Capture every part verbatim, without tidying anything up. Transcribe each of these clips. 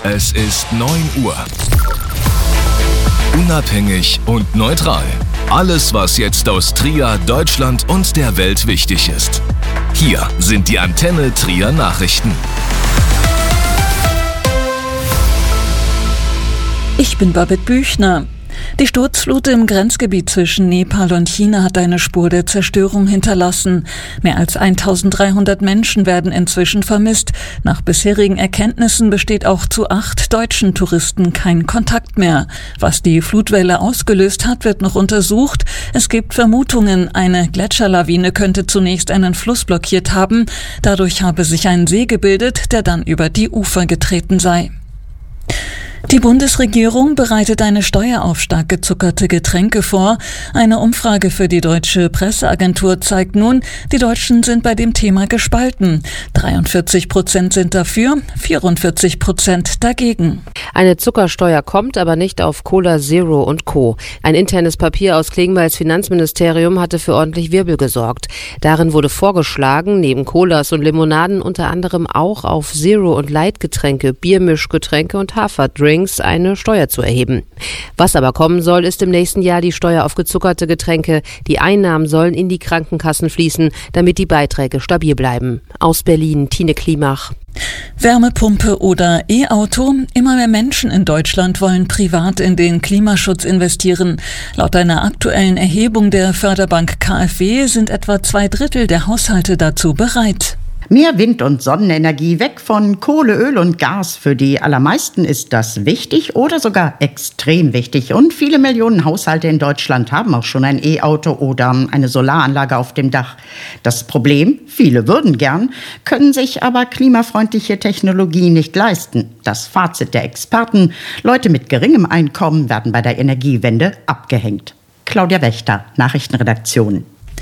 Es ist neun Uhr. Unabhängig und neutral. Alles, was jetzt aus Trier, Deutschland und der Welt wichtig ist. Hier sind die Antenne Trier Nachrichten. Ich bin Babette Büchner. Die Sturzflut im Grenzgebiet zwischen Nepal und China hat eine Spur der Zerstörung hinterlassen. Mehr als eintausenddreihundert Menschen werden inzwischen vermisst. Nach bisherigen Erkenntnissen besteht auch zu acht deutschen Touristen kein Kontakt mehr. Was die Flutwelle ausgelöst hat, wird noch untersucht. Es gibt Vermutungen, eine Gletscherlawine könnte zunächst einen Fluss blockiert haben. Dadurch habe sich ein See gebildet, der dann über die Ufer getreten sei. Die Bundesregierung bereitet eine Steuer auf stark gezuckerte Getränke vor. Eine Umfrage für die Deutsche Presseagentur zeigt nun, die Deutschen sind bei dem Thema gespalten. dreiundvierzig Prozent sind dafür, vierundvierzig Prozent dagegen. Eine Zuckersteuer kommt, aber nicht auf Cola Zero und Co. Ein internes Papier aus Klingbeils Finanzministerium hatte für ordentlich Wirbel gesorgt. Darin wurde vorgeschlagen, neben Colas und Limonaden unter anderem auch auf Zero- und Light-Getränke, Biermischgetränke und Haferdrinks eine Steuer zu erheben. Was aber kommen soll, ist im nächsten Jahr die Steuer auf gezuckerte Getränke. Die Einnahmen sollen in die Krankenkassen fließen, damit die Beiträge stabil bleiben. Aus Berlin, Tine Klimach. Wärmepumpe oder E-Auto? Immer mehr Menschen in Deutschland wollen privat in den Klimaschutz investieren. Laut einer aktuellen Erhebung der Förderbank K f W sind etwa zwei Drittel der Haushalte dazu bereit. Mehr Wind- und Sonnenenergie, weg von Kohle, Öl und Gas. Für die allermeisten ist das wichtig oder sogar extrem wichtig. Und viele Millionen Haushalte in Deutschland haben auch schon ein E-Auto oder eine Solaranlage auf dem Dach. Das Problem, viele würden gern, können sich aber klimafreundliche Technologie nicht leisten. Das Fazit der Experten: Leute mit geringem Einkommen werden bei der Energiewende abgehängt. Claudia Wächter, Nachrichtenredaktion.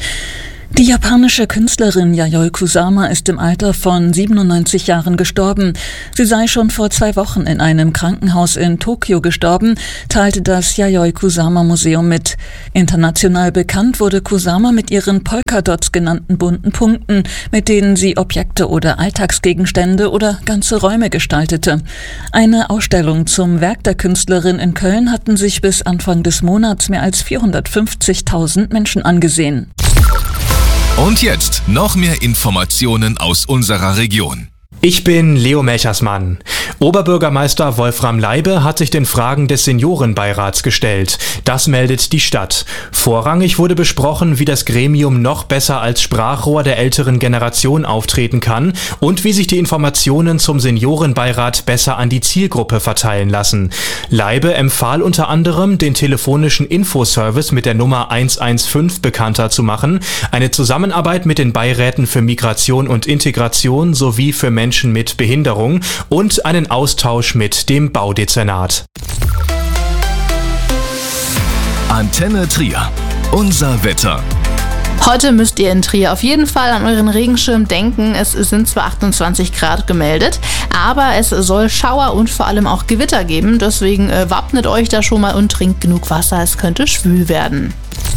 Die japanische Künstlerin Yayoi Kusama ist im Alter von siebenundneunzig Jahren gestorben. Sie sei schon vor zwei Wochen in einem Krankenhaus in Tokio gestorben, teilte das Yayoi Kusama Museum mit. International bekannt wurde Kusama mit ihren Polkadots genannten bunten Punkten, mit denen sie Objekte oder Alltagsgegenstände oder ganze Räume gestaltete. Eine Ausstellung zum Werk der Künstlerin in Köln hatten sich bis Anfang des Monats mehr als vierhundertfünfzigtausend Menschen angesehen. Und jetzt noch mehr Informationen aus unserer Region. Ich bin Leo Melchersmann. Oberbürgermeister Wolfram Leibe hat sich den Fragen des Seniorenbeirats gestellt. Das meldet die Stadt. Vorrangig wurde besprochen, wie das Gremium noch besser als Sprachrohr der älteren Generation auftreten kann und wie sich die Informationen zum Seniorenbeirat besser an die Zielgruppe verteilen lassen. Leibe empfahl unter anderem, den telefonischen Infoservice mit der Nummer eins eins fünf bekannter zu machen, eine Zusammenarbeit mit den Beiräten für Migration und Integration sowie für Menschen mit Behinderung und einen Austausch mit dem Baudezernat. Antenne Trier. Unser Wetter. Heute müsst ihr in Trier auf jeden Fall an euren Regenschirm denken. Es sind zwar achtundzwanzig Grad gemeldet, aber es soll Schauer und vor allem auch Gewitter geben. Deswegen äh, wappnet euch da schon mal und trinkt genug Wasser. Es könnte schwül werden.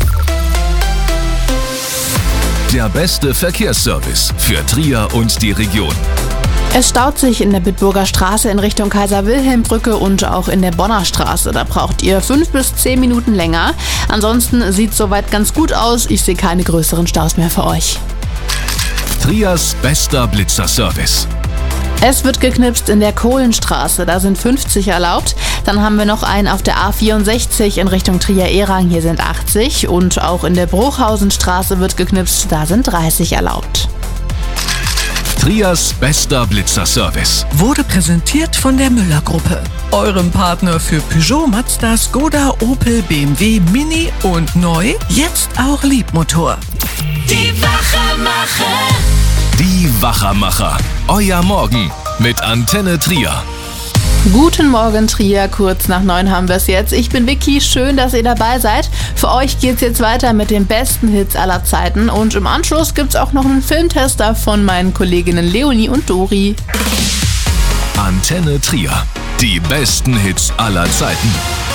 Der beste Verkehrsservice für Trier und die Region. Es staut sich in der Bitburger Straße in Richtung Kaiser-Wilhelm-Brücke und auch in der Bonner Straße. Da braucht ihr fünf bis zehn Minuten länger. Ansonsten sieht es soweit ganz gut aus. Ich sehe keine größeren Staus mehr für euch. Triers bester Blitzerservice. Es wird geknipst in der Kohlenstraße, da sind fünfzig erlaubt. Dann haben wir noch einen auf der A vierundsechzig in Richtung Trier-Erang, hier sind achtzig. Und auch in der Bruchhausenstraße wird geknipst, da sind dreißig erlaubt. Triers bester Blitzerservice wurde präsentiert von der Müller-Gruppe, eurem Partner für Peugeot, Mazda, Skoda, Opel, B M W, Mini und neu, jetzt auch Liebmotor. Die Wachermacher. Die Wachermacher. Euer Morgen mit Antenne Trier. Guten Morgen Trier, kurz nach neun haben wir es jetzt. Ich bin Vicky, schön, dass ihr dabei seid. Für euch geht's jetzt weiter mit den besten Hits aller Zeiten und im Anschluss gibt's auch noch einen Filmtester von meinen Kolleginnen Leonie und Dori. Antenne Trier, die besten Hits aller Zeiten.